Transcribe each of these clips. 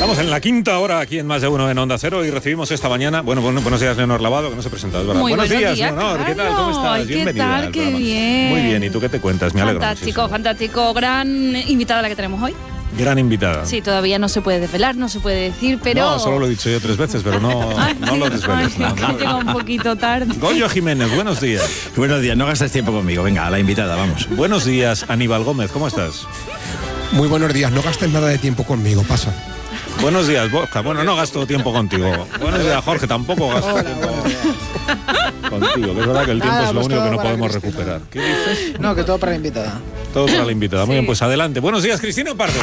Estamos en la quinta hora aquí en Más de Uno en Onda Cero y recibimos esta mañana, buenos días, Leonor Lavado, que no se presenta, es verdad. Muy buenos días, días, Leonor, ¿qué tal? ¿Cómo estás? ¿Qué Bienvenida tal? al Qué programa. bien. Muy bien, ¿y tú qué te cuentas? Me alegro muchísimo. Fantástico. Gran invitada la que tenemos hoy. Gran invitada. Sí, todavía no se puede desvelar, no se puede decir, pero... No, solo lo he dicho yo 3 veces, pero no lo desveles. No. Llega un poquito tarde. Goyo Jiménez, buenos días. Buenos días, no gastes tiempo conmigo. Venga, a la invitada, vamos. Buenos días, Aníbal Gómez, ¿cómo estás? Muy buenos días, no gastes nada de tiempo conmigo, pasa. Buenos días, Borja. Bueno, no gasto tiempo contigo. Buenos días, Jorge, tampoco gasto tiempo contigo, que es verdad que el tiempo es lo único que no podemos recuperar. ¿Qué dices? No, que todo para la invitada. Todo para la invitada. Muy bien, pues adelante. Buenos días, Cristina Pardo.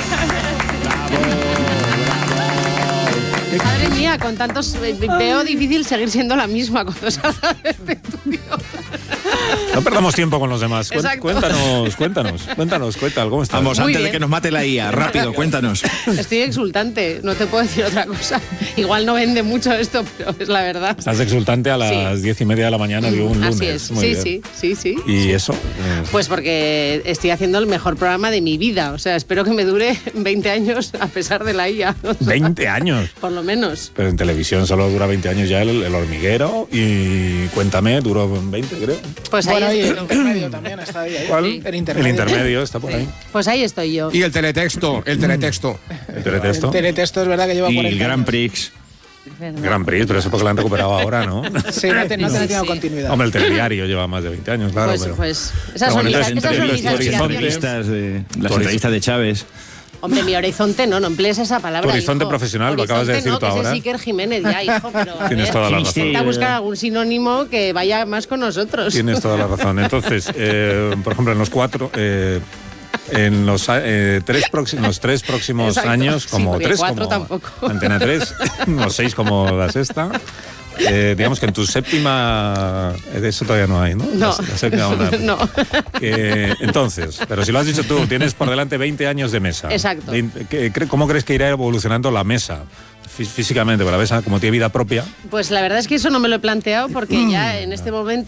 Madre mía, con tantos veo difícil seguir siendo la misma cuando salga de este estudio. No perdamos tiempo con los demás. Exacto. Cuéntanos, ¿cómo estás? Vamos, Muy antes de bien. que nos mate la IA, rápido, cuéntanos. Estoy exultante, no te puedo decir otra cosa. Igual no vende mucho esto, pero es la verdad. Estás exultante a las 10:30 de la mañana de un lunes. Así es, Muy sí, bien. sí. ¿Y eso? Pues porque estoy haciendo el mejor programa de mi vida. O sea, espero que me dure 20 años a pesar de la IA. O sea, 20 años. Por lo menos. Pero en televisión solo dura 20 años ya el hormiguero y Cuéntame duró 20, creo. Pues Bueno, ahí y el estoy. intermedio también está ahí. ¿Cuál? El El intermedio. intermedio está por ahí. Pues ahí estoy yo. Y el teletexto. El teletexto. El teletexto es verdad que lleva Y 40 el Grand años. Prix. Gran Prix, pero eso porque lo han recuperado ahora, ¿no? Sí, no ha tenido Sí. continuidad. Hombre, el telediario lleva más de 20 años, claro. Pues esas Pero son bueno, mis entonces, esas son mis entre los aspiraciones. horizontes- Las entrevistas de Chávez. Hombre, mi horizonte no emplees esa palabra. Tu horizonte hijo. profesional, lo acabas de Horizonte decir no, tú que ese ahora. es Iker Jiménez ya, hijo, pero a Tienes ver, toda la razón. intenta buscar algún sinónimo que vaya más con nosotros. Tienes toda la razón. Entonces, por ejemplo, en los 4... en los 3 próximos Exacto. años, Sí, como porque 3 4 como tampoco. Antena 3, los 6 como la sexta. Digamos que en tu séptima, de eso todavía no hay, ¿no? No. La séptima onda. No. Entonces, pero si lo has dicho tú, tienes por delante 20 años de mesa. Exacto. ¿Cómo crees que irá evolucionando la mesa? Físicamente, porque la mesa, como tiene vida propia. Pues la verdad es que eso no me lo he planteado porque ya en este momento